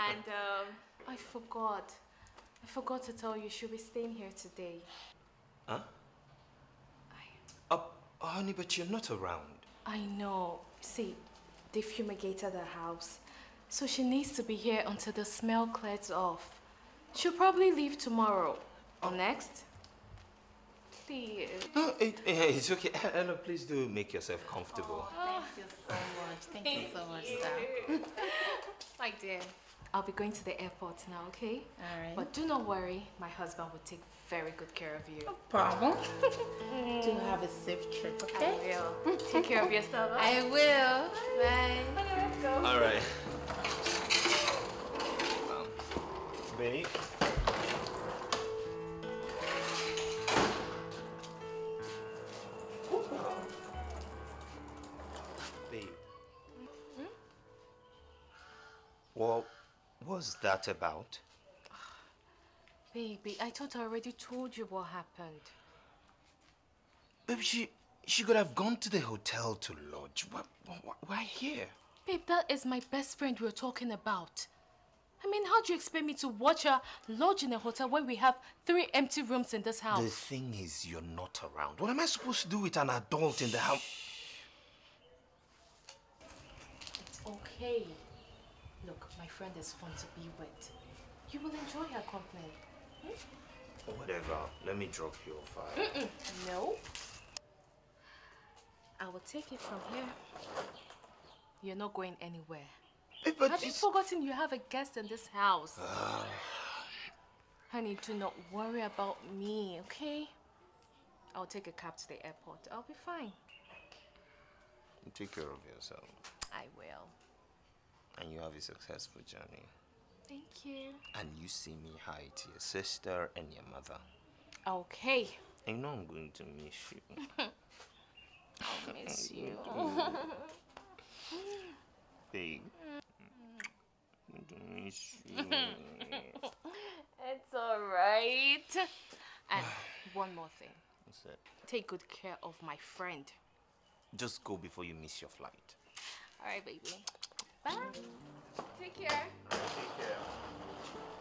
And I forgot to tell you, she'll be staying here today. Huh? Honey, but you're not around. I know. See, they fumigated the house. So she needs to be here until the smell clears off. She'll probably leave tomorrow. Or next. Please. No, it's okay. Ella, please do make yourself comfortable. Oh, thank you so much. Thank you so much, sir. My dear, I'll be going to the airport now, okay? All right. But do not worry, my husband will take very good care of you. No problem. Do have a safe trip, okay? I will. Take care of yourself. I will. Bye. Okay, let's go. All right. Babe. Babe. What was that about? Baby, I thought I already told you what happened. Babe, she could have gone to the hotel to lodge. Why here? Babe, that is my best friend we're talking about. I mean, how do you expect me to watch her lodge in a hotel when we have 3 empty rooms in this house? The thing is, you're not around. What am I supposed to do with an adult in the house? It's okay. Look, my friend is fun to be with. You will enjoy her company. Whatever. Let me drop you off. No. I will take it from here. You're not going anywhere. But have you forgotten you have a guest in this house? Honey, do not worry about me, okay? I'll take a cab to the airport. I'll be fine. Take care of yourself. I will. And you have a successful journey. Thank you. And you see me hi to your sister and your mother. Okay. I know I'm going to miss you. I'll miss you. Babe. I'm going to miss you. It's alright. And one more thing. What's that? Take good care of my friend. Just go before you miss your flight. Alright, baby. Bye. Take care. Take care.